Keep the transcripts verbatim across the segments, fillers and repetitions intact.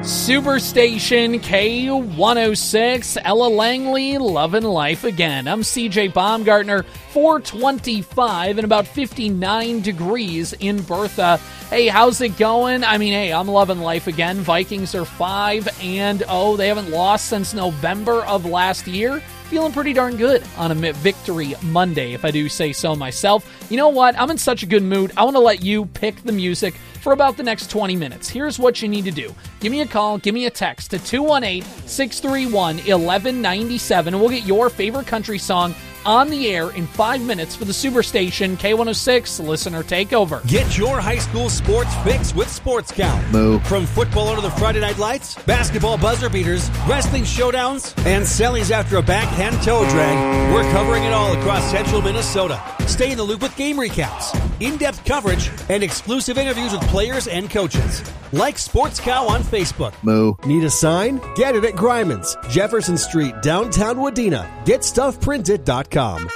Superstation K one oh six, Ella Langley, loving life again. I'm C J Baumgartner, four twenty-five and about fifty-nine degrees in Bertha. Hey, how's it going? I mean, hey, I'm loving life again. Vikings are five and oh. They haven't lost since November of last year. Feeling pretty darn good on a Victory Monday, if I do say so myself. You know what? I'm in such a good mood. I want to let you pick the music for about the next twenty minutes. Here's what you need to do. Give me a call, give me a text to two one eight, six three one, one one nine seven, and we'll get your favorite country song on the air in five minutes for the Superstation K one oh six Listener Takeover. Get your high school sports fix with Sports Count. Moo. From football under the Friday Night Lights, basketball buzzer beaters, wrestling showdowns, and sellies after a backhand toe drag, we're covering it all across central Minnesota. Stay in the loop with game recaps, in-depth coverage, and exclusive interviews with players and coaches. Like Sports Cow on Facebook. Moo. Need a sign? Get it at Gryman's, Jefferson Street, downtown Wadena. Get stuff printed dot com.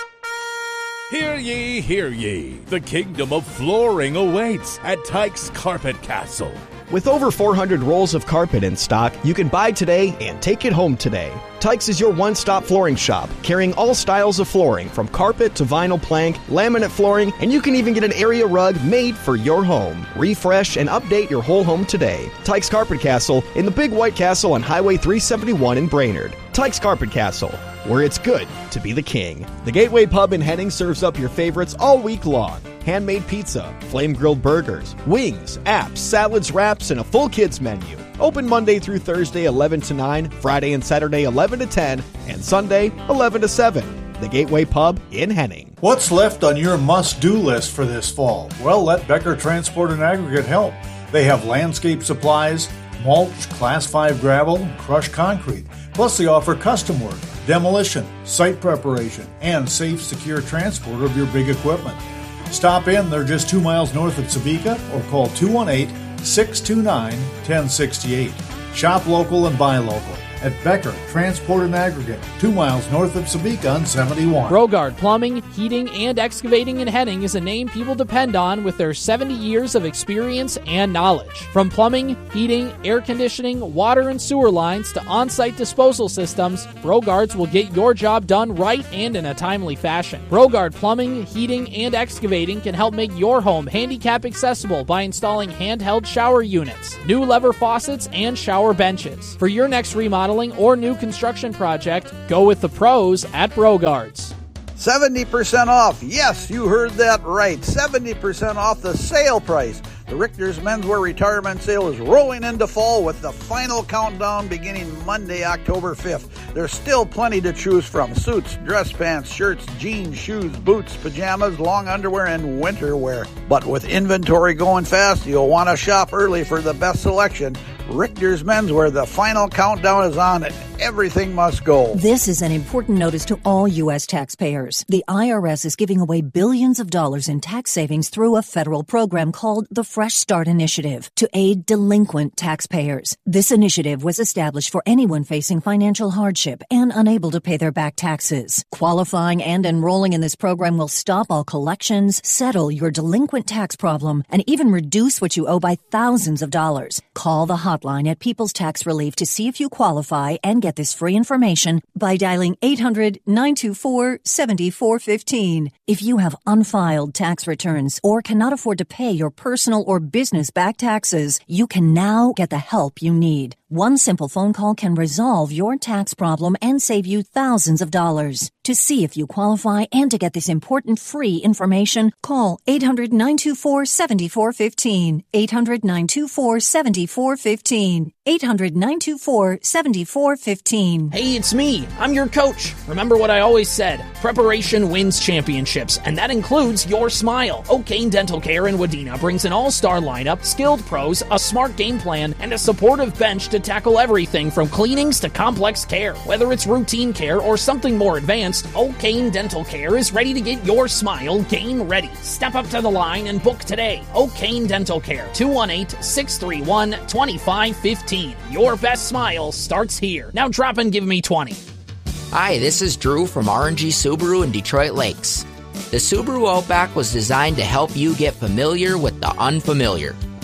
Hear ye, hear ye. The kingdom of flooring awaits at Tyke's Carpet Castle. With over four hundred rolls of carpet in stock, you can buy today and take it home today. Tyke's is your one-stop flooring shop, carrying all styles of flooring, from carpet to vinyl plank, laminate flooring, and you can even get an area rug made for your home. Refresh and update your whole home today. Tyke's Carpet Castle in the Big White Castle on Highway three seventy-one in Brainerd. Tyke's Carpet Castle, where it's good to be the king. The Gateway Pub in Henning serves up your favorites all week long. Handmade pizza, flame-grilled burgers, wings, apps, salads, wraps, and a full kids menu. Open Monday through Thursday, eleven to nine, Friday and Saturday, eleven to ten, and Sunday, eleven to seven. The Gateway Pub in Henning. What's left on your must-do list for this fall? Well, let Becker Transport and Aggregate help. They have landscape supplies, mulch, class five gravel, crushed concrete. Plus, they offer custom work, demolition, site preparation, and safe, secure transport of your big equipment. Stop in, they're just two miles north of Sabika, or call two one eight, six two nine, one oh six eight. Shop local and buy local at Becker Transport and Aggregate, two miles north of Sabika on seventy-one. Brogard Plumbing, Heating, and Excavating in Henning is a name people depend on with their seventy years of experience and knowledge. From plumbing, heating, air conditioning, water and sewer lines to on-site disposal systems, Brogards will get your job done right and in a timely fashion. Brogard Plumbing, Heating, and Excavating can help make your home handicap accessible by installing handheld shower units, new lever faucets, and shower benches. For your next remodel or new construction project, go with the pros at Brogards. seventy percent off. Yes, you heard that right. seventy percent off the sale price. The Richter's Menswear Retirement Sale is rolling into fall with the final countdown beginning Monday, October fifth. There's still plenty to choose from. Suits, dress pants, shirts, jeans, shoes, boots, pajamas, long underwear, and winter wear. But with inventory going fast, you'll want to shop early for the best selection. Richter's Menswear, the final countdown is on and everything must go. This is an important notice to all U S taxpayers. The I R S is giving away billions of dollars in tax savings through a federal program called the Fresh Start Initiative to aid delinquent taxpayers. This initiative was established for anyone facing financial hardship and unable to pay their back taxes. Qualifying and enrolling in this program will stop all collections, settle your delinquent tax problem, and even reduce what you owe by thousands of dollars. Call the hotline at People's Tax Relief to see if you qualify and get this free information by dialing eight hundred, nine two four, seven four one five. If you have unfiled tax returns or cannot afford to pay your personal or business back taxes, you can now get the help you need. One simple phone call can resolve your tax problem and save you thousands of dollars. To see if you qualify and to get this important free information, call eight hundred, nine two four, seven four one five, eight hundred, nine two four, seven four one five, eight hundred, nine two four, seven four one five. Hey, it's me. I'm your coach. Remember what I always said. Preparation wins championships, and that includes your smile. O'Kane Dental Care in Wadena brings an all-star lineup, skilled pros, a smart game plan, and a supportive bench to tackle everything from cleanings to complex care. Whether it's routine care or something more advanced, O'Kane Dental Care is ready to get your smile game ready. Step up to the line and book today. O'Kane Dental Care, two one eight, six three one, two five one five. Your best smile starts here. Now drop and give me twenty. Hi, this is Drew from R and G Subaru in Detroit Lakes. The Subaru Outback was designed to help you get familiar with the unfamiliar.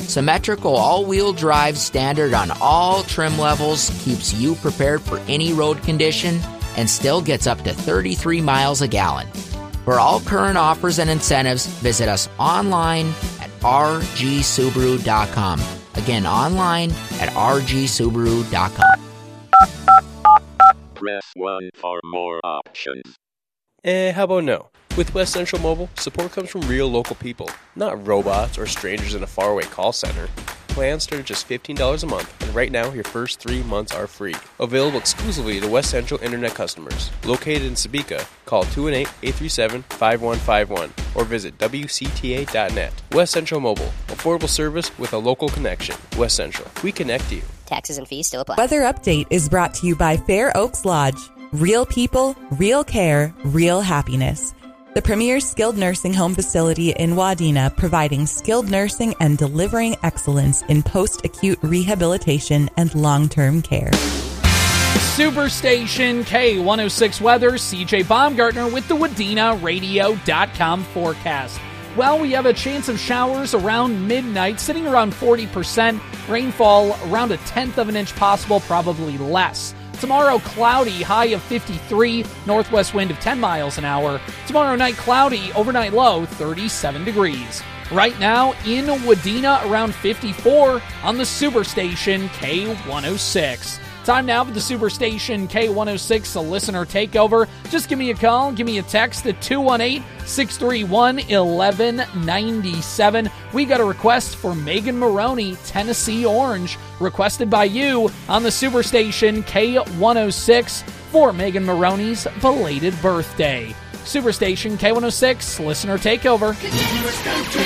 Symmetrical all-wheel drive standard on all trim levels keeps you prepared for any road condition and still gets up to thirty-three miles a gallon. For all current offers and incentives, visit us online at r g subaru dot com. Again, online at r g subaru dot com. Press one for more options. Eh, how about no? With West Central Mobile, support comes from real local people, not robots or strangers in a faraway call center. Plans start at just fifteen dollars a month, and right now your first three months are free. Available exclusively to West Central Internet customers. Located in Sabika, call two one eight, eight three seven, five one five one or visit w c t a dot net. West Central Mobile, affordable service with a local connection. West Central, we connect you. Taxes and fees still apply. Weather Update is brought to you by Fair Oaks Lodge. Real people, real care, real happiness. The premier skilled nursing home facility in Wadena, providing skilled nursing and delivering excellence in post-acute rehabilitation and long-term care. Superstation K one oh six weather, C J Baumgartner with the Wadena Radio dot com forecast. Well, we have a chance of showers around midnight, sitting around forty percent. Rainfall around a tenth of an inch possible, probably less. Tomorrow, cloudy, high of fifty-three, northwest wind of ten miles an hour. Tomorrow night, cloudy, overnight low, thirty-seven degrees. Right now, in Wadena, around fifty-four on the Superstation K one oh six. Time now for the Superstation K one oh six, a listener takeover. Just give me a call, give me a text at two one eight, six three one, one one nine seven. We got a request for Megan Maroney, Tennessee Orange, requested by you on the Superstation K one oh six for Megan Maroney's belated birthday. Superstation K one oh six, listener takeover.